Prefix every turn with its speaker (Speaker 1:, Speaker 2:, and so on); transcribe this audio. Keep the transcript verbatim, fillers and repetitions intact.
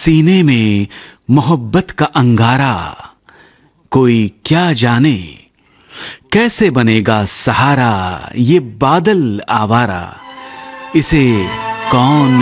Speaker 1: सीने में मोहब्बत का अंगारा, कोई क्या जाने कैसे बनेगा सहारा ये बादल आवारा, इसे कौन